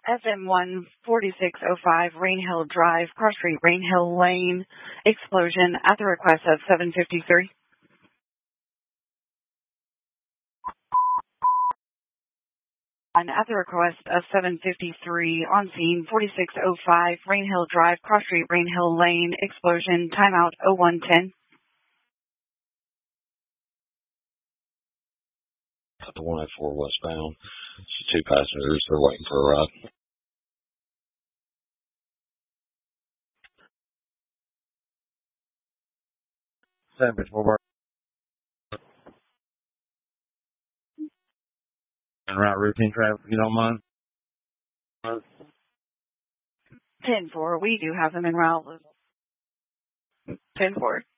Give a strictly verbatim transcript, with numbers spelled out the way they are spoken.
F M one forty-six oh five, Rain Hill Drive, Cross Street, Rain Hill Lane, explosion at the request of seven fifty-three. And at the request of seven fifty-three, on scene forty-six oh five, Rain Hill Drive, Cross Street, Rain Hill Lane, explosion, timeout oh one ten. At the one oh four westbound. It's two passengers. They're waiting for a ride. Seven before and route routine traffic, if you don't mind. ten four, we do have them en route. ten four.